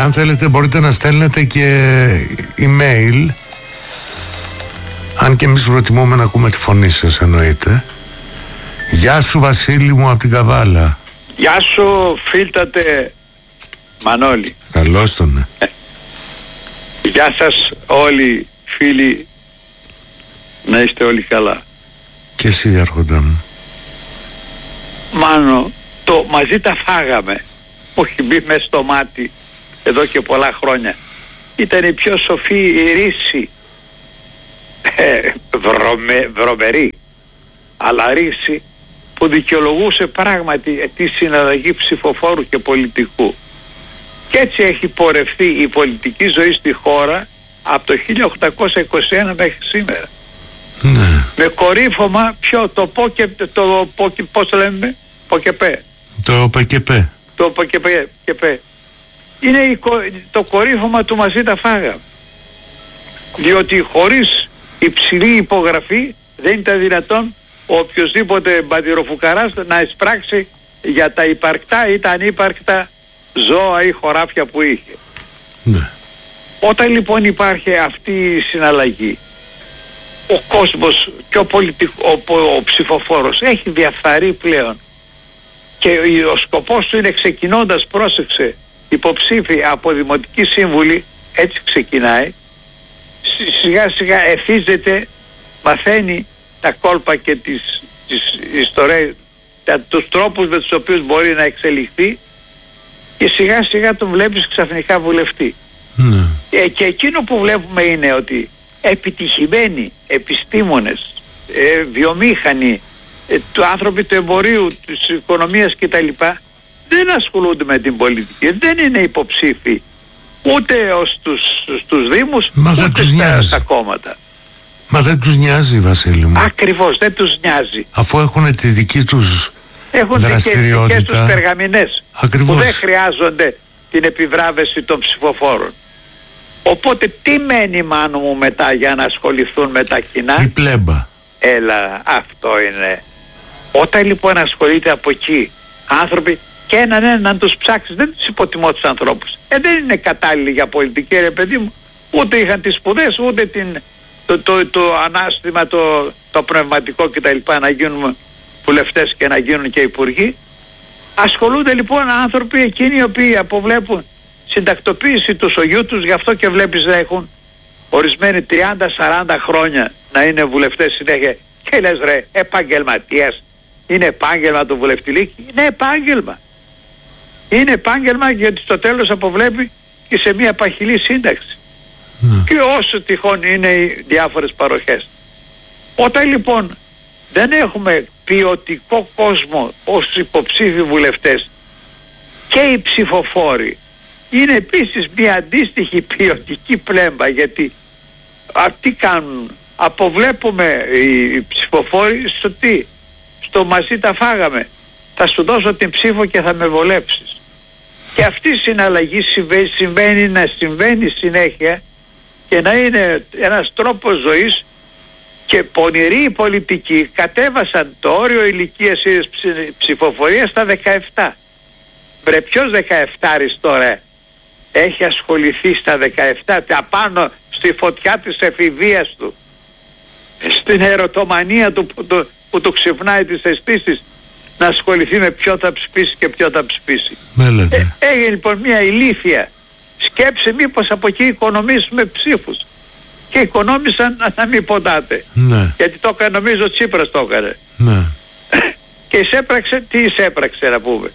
αν θέλετε μπορείτε να στέλνετε και email, αν και εμείς προτιμούμε να ακούμε τη φωνή σας, εννοείται. Γεια σου Βασίλη μου από την Καβάλα. Γεια σου φίλτατε Μανώλη. Καλώς τον. Γεια σας όλοι φίλοι, να είστε όλοι καλά. Και εσύ άρχοντα μου. Μάνο, το μαζί τα φάγαμε, που έχει μπει μες στο μάτι εδώ και πολλά χρόνια. Ήταν η πιο σοφή ρίση, βρωμερή, αλλά ρίση που δικαιολογούσε πράγματι τη συναλλαγή ψηφοφόρου και πολιτικού. Και έτσι έχει πορευτεί η πολιτική ζωή στη χώρα από το 1821 μέχρι σήμερα. Ναι. Με κορύφωμα πώς λέμε, ΠΟΚΕΠΕ. Το ΠΚΠ. Το ΠΚΠ. Είναι το κορύφωμα του μαζί τα φάγαμε. Διότι χωρίς υψηλή υπογραφή δεν ήταν δυνατόν ο οποιοσδήποτε μπαντιροφουκαράς να εισπράξει για τα υπαρκτά ή τα ανύπαρκτα ζώα ή χωράφια που είχε. Ναι. Όταν λοιπόν υπάρχει αυτή η συναλλαγή, ο κόσμος και ο ψηφοφόρος έχει διαφθαρεί πλέον και ο σκοπός του είναι, ξεκινώντας, πρόσεξε, υποψήφοι από δημοτική σύμβουλη, έτσι ξεκινάει, σιγά σιγά εθίζεται, μαθαίνει τα κόλπα και τις ιστορίες, τους τρόπους με τους οποίους μπορεί να εξελιχθεί και σιγά σιγά τον βλέπεις ξαφνικά βουλευτή. Ναι. Και εκείνο που βλέπουμε είναι ότι επιτυχημένοι επιστήμονες, βιομήχανοι, του άνθρωποι του εμπορίου, της οικονομίας κτλ. Δεν ασχολούνται με την πολιτική, δεν είναι υποψήφοι ούτε στους δήμους, ούτε στα κόμματα. Μα δεν τους νοιάζει, Βασίλη μου. Ακριβώς, δεν τους νοιάζει. Αφού έχουν τη δική τους δραστηριότητα. Έχουν δικές τους περγαμηνές. Ακριβώς. Που δεν χρειάζονται την επιβράβευση των ψηφοφόρων. Οπότε τι μένει, Μάνο μου, μετά για να ασχοληθούν με τα κοινά? Η πλέμπα. Έλα, αυτό είναι. Όταν λοιπόν ασχολείται από εκεί άνθρωποι, και έναν τους ψάξεις, δεν τους υποτιμώ τους ανθρώπους. Δεν είναι κατάλληλοι για πολιτική, ρε παιδί μου. Ούτε είχαν τις σπουδές, ούτε το ανάστημα, το πνευματικό κτλ. Να γίνουν βουλευτές και να γίνουν και υπουργοί. Ασχολούνται λοιπόν άνθρωποι εκείνοι οι οποίοι αποβλέπουν συντακτοποίηση του σογιού τους, γι' αυτό και βλέπεις να έχουν ορισμένοι 30-40 χρόνια να είναι βουλευτές συνέχεια και λες ρε, επαγγελματίας, είναι επάγγελμα το βουλευτηλίκι? Είναι επάγγελμα. Είναι επάγγελμα γιατί στο τέλος αποβλέπει και σε μια παχυλή σύνταξη. Και όσο τυχόν είναι οι διάφορες παροχές. Όταν λοιπόν δεν έχουμε ποιοτικό κόσμο ως υποψήφιοι βουλευτές, και οι ψηφοφόροι είναι επίσης μια αντίστοιχη ποιοτική πλέμπα, γιατί τι κάνουν? Αποβλέπουμε οι ψηφοφόροι στο μαζί τα φάγαμε, θα σου δώσω την ψήφο και θα με βολέψεις. Και αυτή η συναλλαγή συμβαίνει συνέχεια και να είναι ένας τρόπος ζωής. Και πονηροί πολιτικοί κατέβασαν το όριο ηλικίας ψηφοφορίας στα 17. Βρε, ποιος 17 τώρα έχει ασχοληθεί στα 17 απάνω στη φωτιά της εφηβείας του, στην ερωτομανία του που του ξυπνάει τις αισθήσεις, να ασχοληθεί με ποιο θα ψηφίσει και ποιο θα ψηφίσει? Έγινε λοιπόν μια ηλίθια σκέψη, μήπως από εκεί οικονομήσουμε ψήφους. Και οικονόμησαν, να μην ποντάτε. Ναι. Γιατί το έκανε, νομίζω, ο Τσίπρας το έκανε. Ναι. Και εισέπραξε, τι εισέπραξε να πούμε?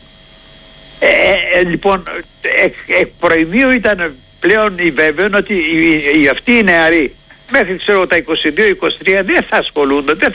Λοιπόν, εκ προημίου ήταν πλέον βέβαιο ότι αυτοί οι νεαροί μέχρι ξέρω τα 22-23 δεν θα ασχολούνται, δεν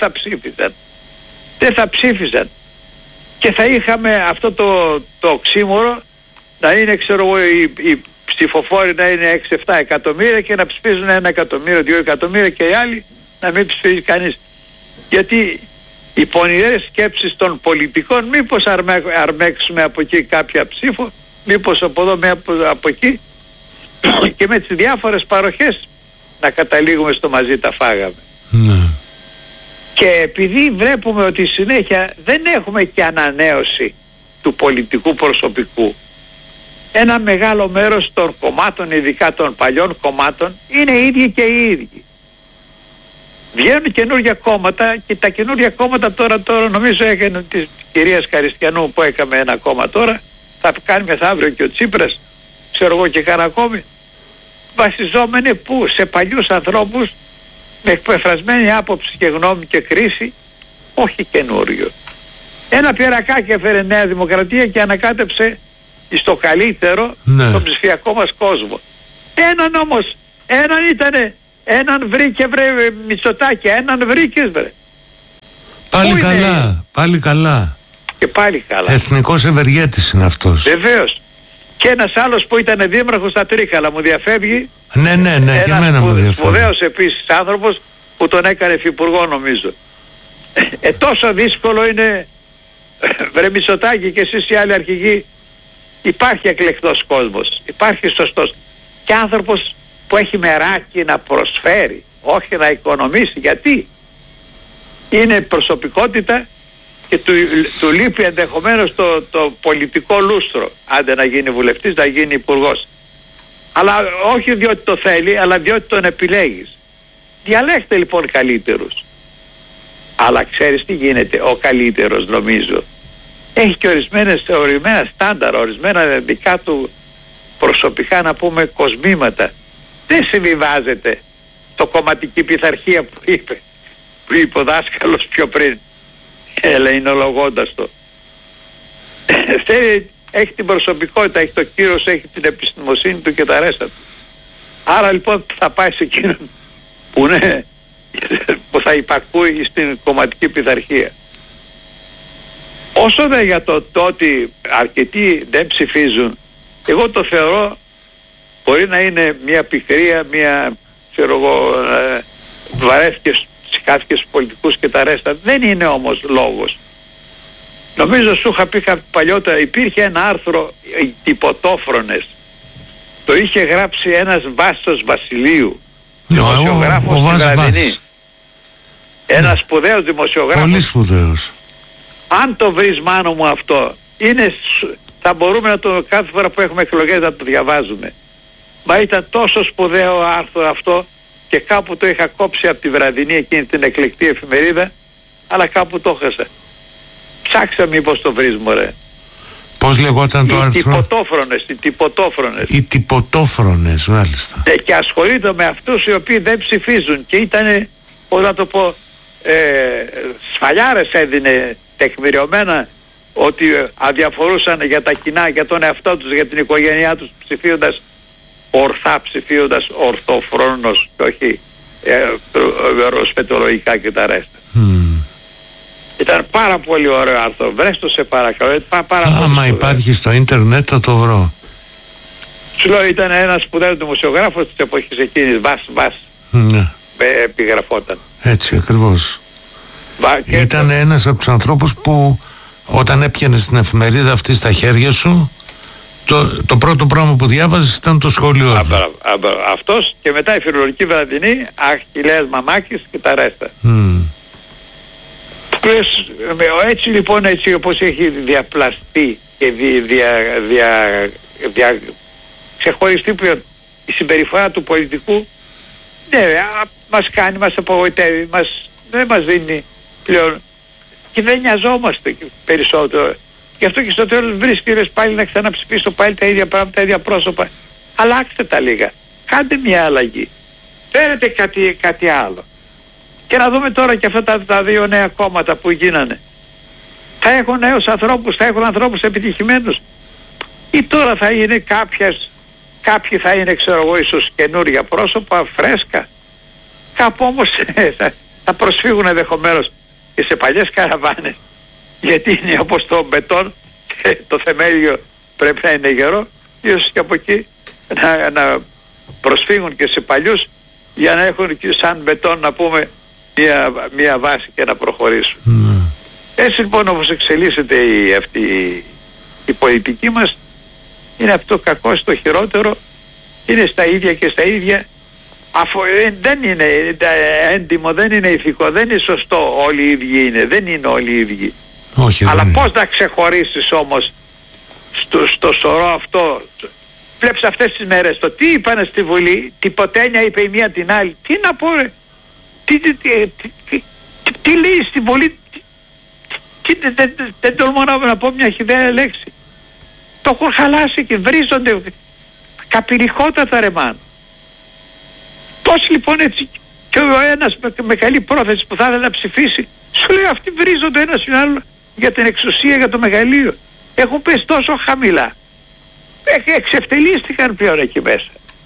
θα ψήφιζαν. Και θα είχαμε αυτό το οξύμορο να είναι, ξέρω εγώ, οι ψηφοφόροι να είναι 6-7 εκατομμύρια και να ψηφίζουν 1 εκατομμύριο, 2 εκατομμύρια και οι άλλοι να μην ψηφίζει κανείς. Γιατί οι πονηρές σκέψεις των πολιτικών, μήπως αρμέξουμε από εκεί κάποια ψήφο, μήπως από εδώ, από εκεί, και με τις διάφορες παροχές να καταλήγουμε στο μαζί τα φάγαμε. Ναι. Και επειδή βλέπουμε ότι συνέχεια δεν έχουμε και ανανέωση του πολιτικού προσωπικού, ένα μεγάλο μέρος των κομμάτων, ειδικά των παλιών κομμάτων, είναι οι ίδιοι και οι ίδιοι. Βγαίνουν καινούργια κόμματα και τα καινούργια κόμματα τώρα νομίζω έκανε της κυρίας Χαριστιανού που έκαμε ένα κόμμα τώρα, θα κάνει μεθαύριο και ο Τσίπρας, ξέρω εγώ και Καρακόμη, βασιζόμενοι που σε παλιούς ανθρώπους με εκπεφρασμένη άποψη και γνώμη και κρίση, όχι καινούριο. Ένα πυρακάκι έφερε Νέα Δημοκρατία και ανακάτεψε στο καλύτερο τον ψηφιακό μας κόσμο. Έναν όμως, έναν βρήκε βρε Μητσοτάκη, έναν βρήκες βρε. Πάλι καλά. Και πάλι καλά. Εθνικός ευεργέτης είναι αυτός. Βεβαίως. Και ένας άλλος που ήταν δήμαρχος στα Τρίκαλα, μου διαφεύγει. Ναι, και εμένα μου διαφεύγει. Σπουδαίος επίσης άνθρωπος που τον έκανε υφυπουργό νομίζω. Τόσο δύσκολο είναι, βρε Μητσοτάκη και εσείς οι άλλοι αρχηγοί, υπάρχει εκλεκτός κόσμος, υπάρχει σωστός και άνθρωπος που έχει μεράκι να προσφέρει, όχι να οικονομήσει. Γιατί είναι προσωπικότητα και του λείπει ενδεχομένως το πολιτικό λούστρο, άντε να γίνει βουλευτής, να γίνει υπουργός. Αλλά όχι διότι το θέλει, αλλά διότι τον επιλέγεις. Διαλέξτε λοιπόν καλύτερους. Αλλά ξέρεις τι γίνεται, ο καλύτερος νομίζω έχει και ορισμένα στάνταρ, ορισμένα δικά του προσωπικά να πούμε κοσμήματα. Δεν συμβιβάζεται το κομματική πειθαρχία που είπε ο δάσκαλος πιο πριν, ελεηνολογώντας το. Έχει την προσωπικότητα, έχει το κύρος, έχει την επιστημοσύνη του και τα ρέστα του. Άρα λοιπόν θα πάει σε εκείνον που θα υπακούει στην κομματική πειθαρχία. Όσο δε για το ότι αρκετοί δεν ψηφίζουν, εγώ το θεωρώ μπορεί να είναι μια πικρία, μια βαρέθηκε στους πολιτικούς και τα ρέστα. Δεν είναι όμως λόγος. Νομίζω σου είχα πει παλιότερα, υπήρχε ένα άρθρο, οι τυποτόφρονες. Το είχε γράψει ένας Βάσος Βασιλείου, δημοσιογράφος στη Βραδινή. Ένας σπουδαίος δημοσιογράφος. Πολύ σπουδαίος. Αν το βρεις μάνο μου αυτό, θα μπορούμε να το κάθε φορά που έχουμε εκλογές να το διαβάζουμε. Μα ήταν τόσο σπουδαίο άρθρο αυτό και κάπου το είχα κόψει από τη Βραδινή, εκείνη την εκλεκτή εφημερίδα, αλλά κάπου το έχασα. Ψάξα μήπως το βρεις μωρέ. Πώς λεγόταν το άρθρο? Οι τυποτόφρονες. Οι τυποτόφρονες, μάλιστα. Και ασχολείται με αυτούς οι οποίοι δεν ψηφίζουν και ήταν, πώς να το πω, σφαλιάρες έδινε τεκμηριωμένα ότι αδιαφορούσαν για τα κοινά, για τον εαυτό τους, για την οικογένειά τους, ψηφίοντας ορθά, ψηφίοντας ορθοφρόνος και όχι ροσπετολογικά και τα ρέστα. Ήταν πάρα πολύ ωραίο άρθρο. Βρες το σε παρακαλώ. Άμα υπάρχει στο ίντερνετ θα το βρω. Σου λέω ήταν ένας σπουδαίος δημοσιογράφος της εποχής εκείνης. Βας. Ναι. Επιγραφόταν. Έτσι ακριβώς. Ήταν ένας από τους ανθρώπους που όταν έπιανες την εφημερίδα αυτή στα χέρια σου, το πρώτο πράγμα που διάβαζες ήταν το σχόλιο. Αυτός και μετά η Φιλολογική Βραδινή, Αχιλλέας Μαμάκης και τα ρέστα. Έτσι λοιπόν, έτσι όπως έχει διαπλαστεί και ξεχωριστεί πλέον η συμπεριφορά του πολιτικού, ναι, μας κάνει, μας απογοητεύει, δεν μας δίνει πλέον και δεν νοιαζόμαστε περισσότερο. Γι' αυτό και στο τέλος βρίσκεται πάλι να ξαναψηφίσω πάλι τα ίδια πράγματα, τα ίδια πρόσωπα. Αλλάξτε τα λίγα. Κάντε μια αλλαγή. Φέρετε κάτι άλλο. Και να δούμε τώρα και αυτά τα δύο νέα κόμματα που γίνανε. Θα έχουν νέους ανθρώπους, θα έχουν ανθρώπους επιτυχημένους. Ή τώρα θα είναι κάποιοι θα είναι ξέρω εγώ ίσως καινούρια πρόσωπα, φρέσκα. Κάπου όμως θα προσφύγουν ενδεχομένως και σε παλιές καραβάνες. Γιατί είναι όπως το μπετόν, το θεμέλιο πρέπει να είναι γερό, ίσως και από εκεί να προσφύγουν και σε παλιούς για να έχουν και σαν μπετόν να πούμε μια βάση και να προχωρήσουν. Έτσι λοιπόν όπως εξελίσσεται η πολιτική μας, είναι αυτό το κακό στο χειρότερο, είναι στα ίδια και στα ίδια, αφού δεν είναι έντιμο, δεν είναι ηθικό, δεν είναι σωστό όλοι οι ίδιοι είναι, δεν είναι όλοι οι ίδιοι. Όχι, αλλά πώς να ξεχωρίσεις όμως στο σωρό αυτό. Βλέπεις αυτές τις μέρες το τι είπανε στη Βουλή, τυποτένια είπε η μία την άλλη. Τι να πω ρε, τι λέει στη Βουλή, δεν τολμώ να πω μια χιδέα λέξη. Το έχουν χαλάσει και βρίζονται καπηλιχότατα ρε μάν. Πώς λοιπόν έτσι και ο ένας με καλή πρόθεση που θα ήθελε να ψηφίσει, σου λέει αυτοί βρίζονται ένας ή άλλο για την εξουσία, για το μεγαλείο. Έχουν πέσει τόσο χαμηλά. Εξευτελίστηκαν πλέον εκεί μέσα.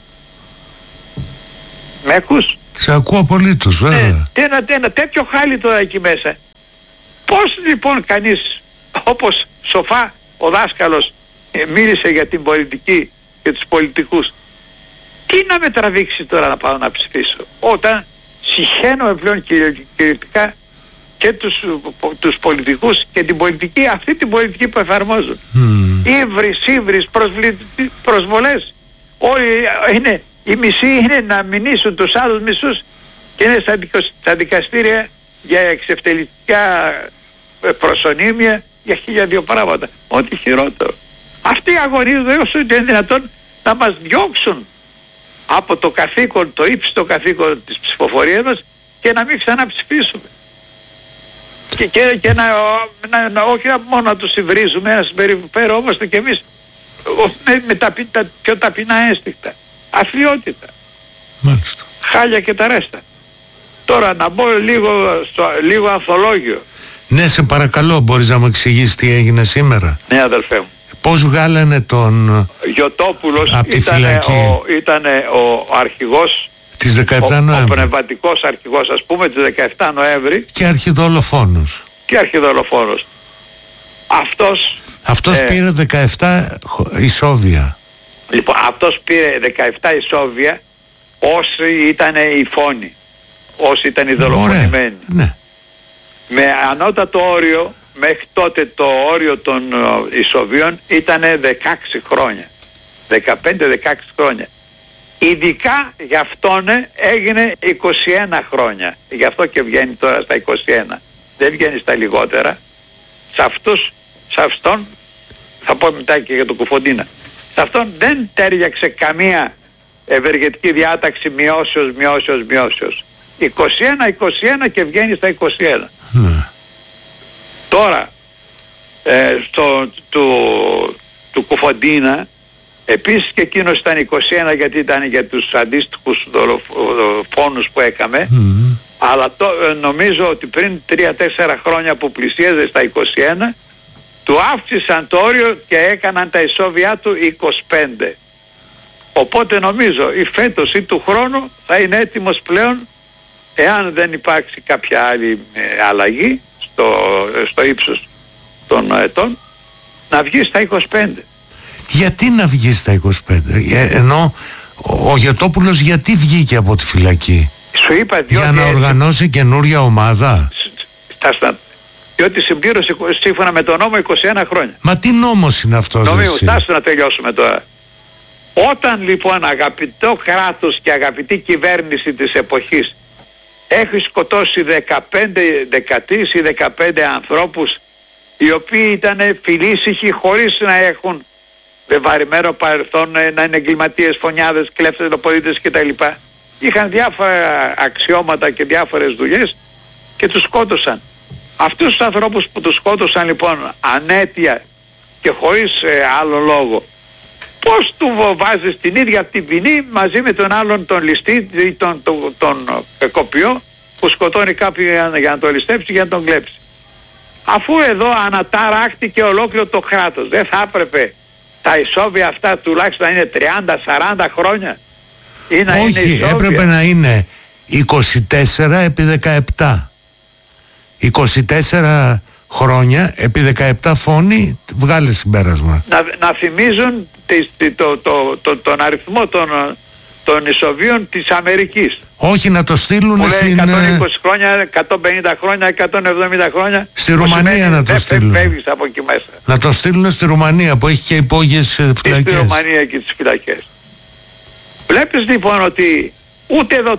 Με ακούς? Σε ακούω απολύτως βέβαια. Ένα τέτοιο χάλι τώρα εκεί μέσα. Πώς λοιπόν κανείς, όπως σοφά ο δάσκαλος μίλησε για την πολιτική και τους πολιτικούς, τι να με τραβήξει τώρα να πάω να ψηφίσω, όταν συχαίνομαι πλέον κυριολεκτικά και τους πολιτικούς και την πολιτική, αυτή την πολιτική που εφαρμόζουν. Ήβρις, προσβολές. Όλοι είναι, οι μισοί είναι να μηνύσουν τους άλλους μισούς και είναι στα δικαστήρια για εξευτελιστικά προσωνύμια, για 1002 πράγματα. Ό,τι χειρότερο. Αυτοί αγωνίζονται όσο είναι δυνατόν να μας διώξουν από το καθήκον, το ύψιστο καθήκον της ψηφοφορίας μας και να μην ξαναψηφίσουμε. Και όχι μόνο να τους υβρίζουμε, να συμπεριφερόμαστε κι εμείς με τα πιο ταπεινά ένστικτα. Αθλιότητα. Μάλιστα. Χάλια και τα ρέστα. Τώρα να μπω λίγο ανθολόγιο. Ναι, σε παρακαλώ, μπορείς να μου εξηγήσεις τι έγινε σήμερα? Ναι, αδελφέ μου. Πώς βγάλανε τον Γιωτόπουλος, ήταν ο αρχηγός της 17 Νοέμβρη. Ο πνευματικός αρχηγός, ας πούμε, της 17 Νοέμβρη. Και αρχιδολοφόνος. Αυτός πήρε 17 ισόβια. Λοιπόν, αυτός πήρε 17 ισόβια όσοι ήταν οι φόνοι, όσοι ήταν οι δολοφονημένοι. Ναι. Με ανώτατο όριο, μέχρι τότε το όριο των ισοβίων ήταν 16 χρόνια. 15-16 χρόνια. Ειδικά για αυτόν έγινε 21 χρόνια. Γι' αυτό και βγαίνει τώρα στα 21. Δεν βγαίνει στα λιγότερα. Σε αυτόν, θα πω μετά και για το Κουφοντίνα, σε αυτόν δεν τέριαξε καμία ευεργετική διάταξη μειώσεως. 21 και βγαίνει στα 21. Τώρα, του Κουφοντίνα, επίσης και εκείνος ήταν 21 γιατί ήταν για τους αντίστοιχους δολοφόνους που έκαμε, αλλά νομίζω ότι πριν 3-4 χρόνια που πλησίαζε στα 21, του αύξησαν το όριο και έκαναν τα ισόβια του 25. Οπότε νομίζω ή φέτος ή του χρόνου θα είναι έτοιμος πλέον, εάν δεν υπάρξει κάποια άλλη αλλαγή στο ύψος των ετών, να βγει στα 25. Γιατί να βγει στα 25? Ενώ ο Γιωτόπουλος γιατί βγήκε από τη φυλακή? Σου είπα, για να οργανώσει καινούρια ομάδα. Διότι συμπλήρωσε σύμφωνα με τον νόμο 21 χρόνια. Μα τι νόμος είναι αυτός? Στάσου να τελειώσουμε τώρα. Όταν λοιπόν αγαπητό κράτος και αγαπητή κυβέρνηση της εποχής έχει σκοτώσει 13 ή 15 ανθρώπους οι οποίοι ήταν φιλήσυχοι χωρίς να έχουν βεβαρημένο παρελθόν, να είναι εγκληματίες, φωνιάδες, κλέφτες, πολίτες κτλ. Είχαν διάφορα αξιώματα και διάφορες δουλειές και τους σκότωσαν. Αυτούς τους ανθρώπους που τους σκότωσαν λοιπόν ανέτεια και χωρίς άλλο λόγο, πώς του βάζεις την ίδια αυτή ποινή μαζί με τον άλλον τον ληστή ή τον κακοποιό που σκοτώνει κάποιον για να τον ληστέψει, για να τον κλέψει? Αφού εδώ αναταράχτηκε ολόκληρο το κράτος, δεν θα έπρεπε τα ισόβια αυτά τουλάχιστον να είναι 30-40 χρόνια? Ή να όχι, είναι έπρεπε να είναι 24 επί 17. 24 χρόνια επί 17 φόνοι, βγάλε συμπέρασμα. Να θυμίζουν τον αριθμό των ισοβίων της Αμερικής. Όχι, να το στείλουν στην... 120 χρόνια, 150 χρόνια, 170 χρόνια. Στη Ρουμανία να το στείλουν. Φεύγεις από εκεί μέσα. Να το στείλουν στη Ρουμανία που έχει και υπόγειες φυλακές. Στη Ρουμανία και τις φυλακές. Βλέπεις λοιπόν ότι ούτε εδώ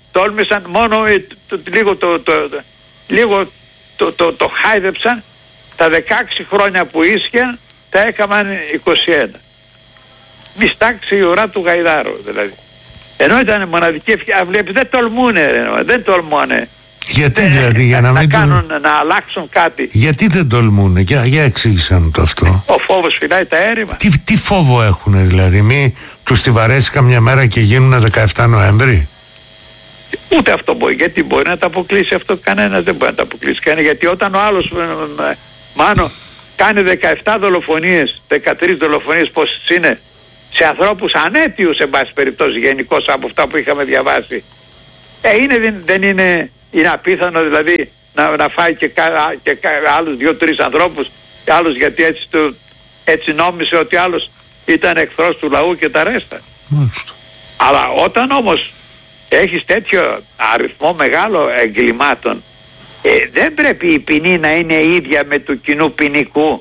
τόλμησαν μόνο λίγο το χάιδεψαν τα 16 χρόνια που ίσχυαν τα έκαναν 21. Μιστάξει η ουρά του Γαϊδάρου δηλαδή. Ενώ ήταν μοναδική ευκαιρία, βλέπεις, δεν τολμούνε, δεν τολμούνε. Γιατί δηλαδή, για να μην κάνουν, να αλλάξουν κάτι. Γιατί δεν τολμούνε, για εξήγησαν το αυτό. Ο φόβος φυλάει τα έρημα. Τι φόβο έχουνε δηλαδή, μη τους τη βαρέσει καμιά μέρα και γίνουν 17 Νοέμβρη. Ούτε αυτό μπορεί, γιατί μπορεί να τα αποκλείσει αυτό, κανένας δεν μπορεί να τα αποκλείσει κανένα, γιατί όταν ο άλλος Μάνο κάνει 17 δολοφονίες, 13 δολοφονίες πόσες είναι, σε ανθρώπους ανέτειους εν πάση περιπτώσει γενικώς από αυτά που είχαμε διαβάσει, δεν είναι απίθανο δηλαδή να φάει και άλλους 2-3 ανθρώπους, και άλλους γιατί έτσι νόμισε ότι άλλος ήταν εχθρός του λαού και τα ρέστα. Μάλιστα. Αλλά όταν όμως έχεις τέτοιο αριθμό μεγάλο εγκλημάτων, δεν πρέπει η ποινή να είναι ίδια με του κοινού ποινικού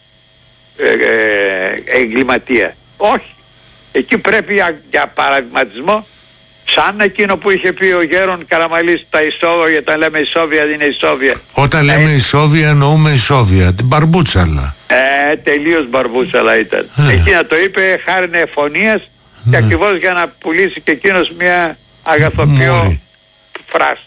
εγκληματία. Όχι. Εκεί πρέπει για παραδειγματισμό, σαν εκείνο που είχε πει ο Γέρον Καραμαλής, τα ισόβια, όταν λέμε ισόβια είναι ισόβια. Όταν λέμε ισόβια εννοούμε ισόβια, την μπαρμπούτσαλα. Τελείως μπαρμπούτσαλα ήταν. Εκείνα το είπε χάριν εφωνίας και ακριβώς για να πουλήσει και εκείνος μια αγαθοποιό φράση.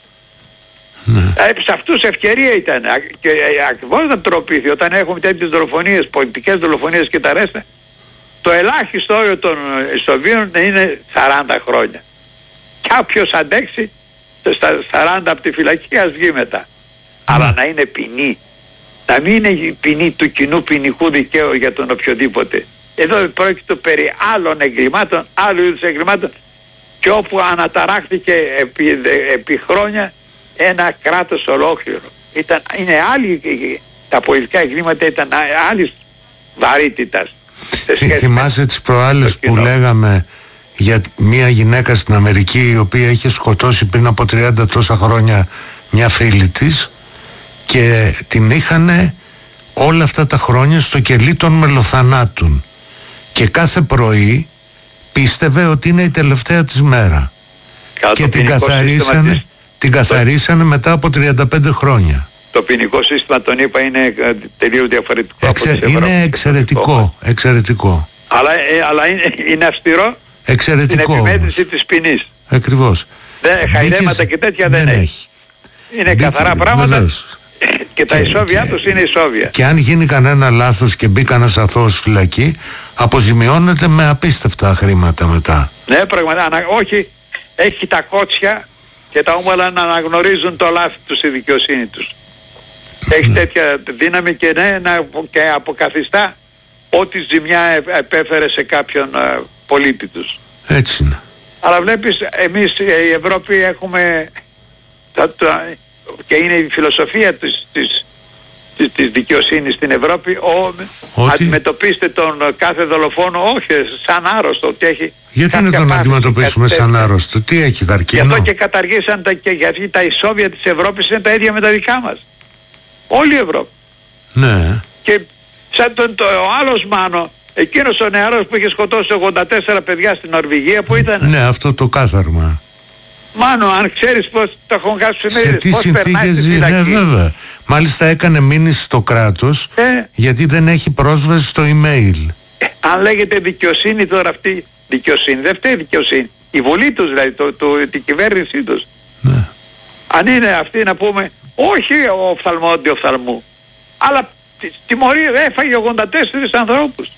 Σε αυτούς ευκαιρία ήταν και ακριβώς να τροπήθη όταν έχουμε τέτοιες δολοφονίες, πολιτικές δολοφονίες και τα ρέστα. Το ελάχιστο όριο των ισοβίων είναι 40 χρόνια. Και όποιος αντέξει στα 40 από τη φυλακή ας βγει μετά. Αλλά να είναι ποινή. Να μην είναι η ποινή του κοινού ποινικού δικαίου για τον οποιοδήποτε. Εδώ πρόκειται περί άλλων εγκλημάτων, άλλου είδους εγκλημάτων, και όπου αναταράχθηκε επί χρόνια ένα κράτος ολόκληρο. Είναι άλλη, τα πολιτικά εγκλήματα ήταν άλλης βαρύτητας. Θυμάσαι τις προάλλες που λέγαμε για μια γυναίκα στην Αμερική η οποία είχε σκοτώσει πριν από 30 τόσα χρόνια μια φίλη της και την είχανε όλα αυτά τα χρόνια στο κελί των μελοθανάτων και κάθε πρωί πίστευε ότι είναι η τελευταία της μέρα και την καθαρίσανε μετά από 35 χρόνια. Το ποινικό σύστημα, τον είπα, είναι τελείως διαφορετικό από τις είναι εξαιρετικό. Αλλά είναι αυστηρό. Εξαιρετικό. Στην επιμέτρηση της ποινής. Ακριβώς. Χαϊδέματα και τέτοια δεν έχει. Είναι καθαρά πράγματα και τα ισόβια τους είναι ισόβια. Και αν γίνει κανένα λάθος και μπει κανένας αθώος φυλακή, αποζημιώνεται με απίστευτα χρήματα μετά. Ναι, πραγματικά. Όχι, έχει τα κότσια και τα όμορφα να αναγνωρίζουν το λάθη τους στη δικαιοσύνη τους. Έχει τέτοια δύναμη και και αποκαθιστά ό,τι ζημιά επέφερε σε κάποιον πολίτη τους. Έτσι είναι. Αλλά βλέπεις, εμείς η Ευρώπη έχουμε και είναι η φιλοσοφία της δικαιοσύνης στην Ευρώπη, αντιμετωπίστε τον κάθε δολοφόνο όχι σαν άρρωστο, ότι έχει. Γιατί να τον αντιμετωπίσουμε σαν άρρωστο, τι έχει, καρκίνο? Γι' αυτό και καταργήσαν γιατί τα ισόβια της Ευρώπης είναι τα ίδια με τα δικά μας. Όλη η Ευρώπη. Ναι. Και σαν ο άλλος Μάνο, εκείνος ο νεαρός που είχε σκοτώσει 84 παιδιά στην Νορβηγία, που ήταν. Ναι, αυτό το κάθαρμα. Μάνο, αν ξέρεις πως το έχουν χάσει στις εφημερίδες, πώς περνάει στη φυλακή. Ναι, βέβαια. Μάλιστα έκανε μήνυση στο κράτος γιατί δεν έχει πρόσβαση στο email. Αν λέγεται δικαιοσύνη τώρα αυτή, δικαιοσύνη, δεν φταίει δικαιοσύνη. Η βουλή τους δηλαδή, την κυβέρνησή τους. Ναι. Αν είναι αυτή να πούμε, όχι ο οφθαλμόντι οφθαλμού, αλλά τιμωρία έφαγε 84 ανθρώπους.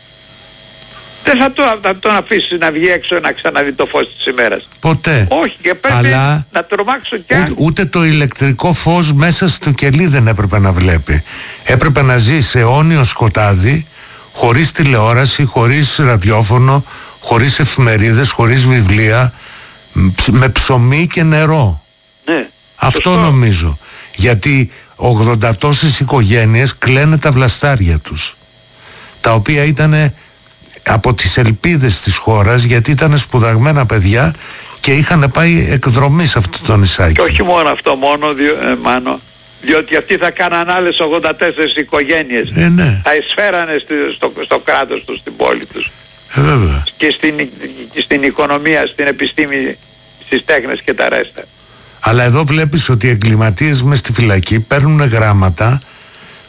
Δεν θα τον αφήσει να βγει έξω να ξαναδεί το φως της ημέρας. Ποτέ. Όχι, και πρέπει να τρομάξουν κι άλλοι. Ούτε το ηλεκτρικό φως μέσα στο κελί δεν έπρεπε να βλέπει. Έπρεπε να ζει σε αιώνιο σκοτάδι, χωρίς τηλεόραση, χωρίς ραδιόφωνο, χωρίς εφημερίδες, χωρίς βιβλία, με ψωμί και νερό. Ναι. Αυτό σωστό. νομίζω. Γιατί 80 τόσες οικογένειες κλαίνε τα βλαστάρια τους, τα οποία ήταν από τις ελπίδες της χώρας, γιατί ήταν σπουδαγμένα παιδιά και είχαν πάει εκδρομή σε αυτό το νησάκι. Και όχι μόνο αυτό, Μάνο, διότι αυτοί θα κάναν άλλες 84 οικογένειες. Ναι. Θα εισφέρανε στο κράτος τους, στην πόλη τους. Βέβαια. Και στην οικονομία, στην επιστήμη, στις τέχνες και τα ρέστα. Αλλά εδώ βλέπεις ότι οι εγκληματίες μες στη φυλακή παίρνουν γράμματα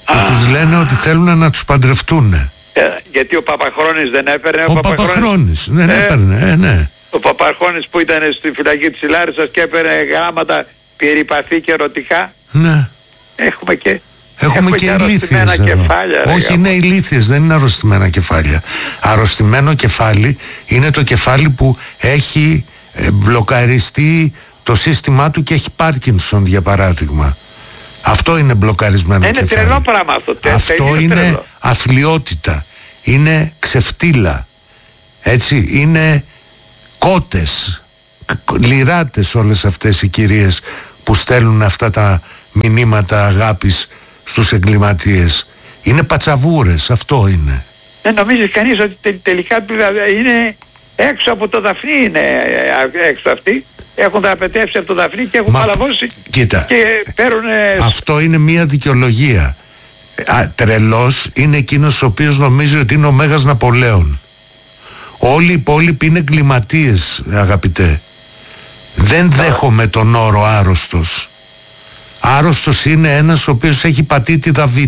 που τους λένε ότι θέλουν να τους παντρευτούν. Γιατί ο Παπαχρόνης δεν έπαιρνε. Ο Παπαχρόνης δεν έπαιρνε, ναι. Ο Παπαχρόνης που ήταν στη φυλακή της Λάρισσας και έπαιρνε γράμματα περιπαθή και ερωτικά. Ναι. Έχουμε και ηλίθιες κεφάλια. Όχι, είναι ηλίθιες, δεν είναι αρρωστημένα κεφάλια. Αρρωστημένο κεφάλι είναι το κεφάλι που έχει μπλοκαριστεί το σύστημά του και έχει Πάρκινσον, για παράδειγμα. Αυτό είναι μπλοκαρισμένο κεφάλι. Είναι τρελό πράγμα αυτό. Αυτό είναι τρελό. Αθλιότητα. Είναι ξεφτύλα. Έτσι, είναι κότες, λιράτες όλες αυτές οι κυρίες που στέλνουν αυτά τα μηνύματα αγάπης στους εγκληματίες. Είναι πατσαβούρες, αυτό είναι. Δεν νομίζεις κανείς ότι τελικά είναι έξω από το Δαφνί, είναι έξω αυτοί. Έχουν δραπετεύσει από το Δαφνί και έχουν παλαβώσει. Κοίτα, και παίρνουν... Αυτό είναι μια δικαιολογία. Τρελός είναι εκείνος ο οποίος νομίζει ότι είναι ο Μέγας Ναπολέων. Όλοι οι υπόλοιποι είναι εγκληματίες, αγαπητέ. Δεν δέχομαι τον όρο άρρωστος. Άρρωστος είναι ένας ο οποίος έχει πατήτιδα Β.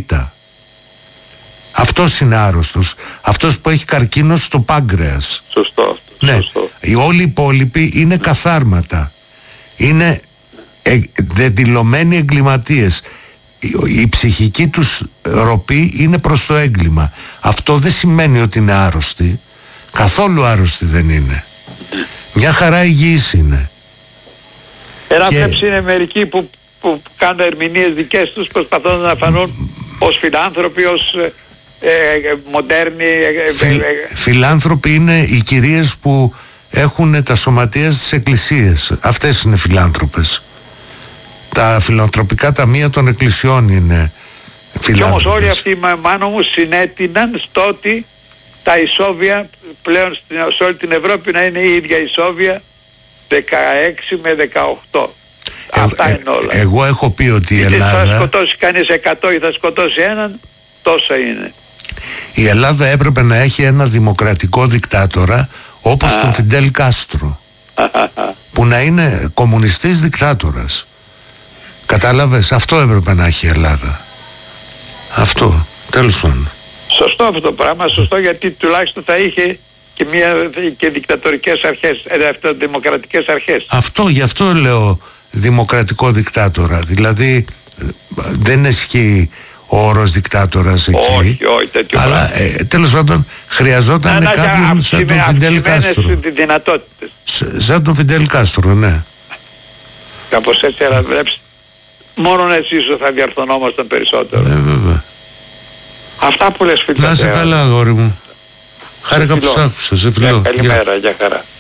Αυτός είναι άρρωστος. Αυτός που έχει καρκίνο στο πάγκρεας. Σωστό. Ναι. Σωστό. Οι όλοι οι υπόλοιποι είναι καθάρματα. Είναι δεδηλωμένοι εγκληματίες. Η ψυχική τους ροπή είναι προς το έγκλημα. Αυτό δεν σημαίνει ότι είναι άρρωστοι. Καθόλου άρρωστοι δεν είναι. Μια χαρά υγιής είναι. Βλέψεις είναι μερικοί που κάνουν ερμηνείες δικές τους, προσπαθούν να φανούν ως φιλάνθρωποι, ως μοντέρνοι. Φιλάνθρωποι είναι οι κυρίες που έχουν τα σωματεία στις εκκλησίες. Αυτές είναι φιλάνθρωπες. Τα φιλανθρωπικά ταμεία των εκκλησιών είναι φιλάνθρωπες. Και όμως όλοι αυτοί, μάνο μου, συνέτειναν στο ότι τα ισόβια πλέον σε όλη την Ευρώπη να είναι η ίδια ισόβια 16 με 18. Αυτά είναι όλα. Εγώ έχω πει ότι η Ελλάδα... θα σκοτώσει κανείς 100 ή θα σκοτώσει έναν, τόσα είναι. Η Ελλάδα έπρεπε να έχει ένα δημοκρατικό δικτάτορα όπως τον Φιντέλ Κάστρο, που να είναι κομμουνιστής δικτάτορας. Κατάλαβες, αυτό έπρεπε να έχει η Ελλάδα. Αυτό, τέλος πάντων. Σωστό αυτό το πράγμα, σωστό, γιατί τουλάχιστον θα είχε και δικτατορικές αρχές, δημοκρατικές αρχές. Αυτό, γι' αυτό λέω δημοκρατικό δικτάτορα. Δηλαδή δεν ισχύει ο όρος δικτάτορας εκεί. Όχι, τέτοιο αλλά τέλος πάντων χρειαζόταν κάποιον σαν τον Φιντέλ Κάστρο. Δυνατότητες. Σαν τον Φιντέλ Κάστρο, ναι. Κάπως έτσι, αλλά βλέπεις, μόνο έτσι ίσως θα διαρθωνόμασταν περισσότερο. Βέβαια. Αυτά που λες, φίλε. Να είσαι καλά, αγόρι μου. Χάρηκα που σ' άκουσα. Σε φιλώ. Καλημέρα, για χαρά.